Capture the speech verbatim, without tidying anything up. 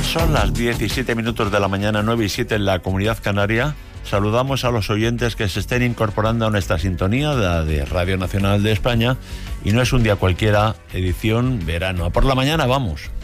Son las diecisiete minutos de la mañana, nueve y siete en la Comunidad Canaria. Saludamos a los oyentes que se estén incorporando a nuestra sintonía, la de Radio Nacional de España. Y no es un día cualquiera, edición verano. A por la mañana, vamos.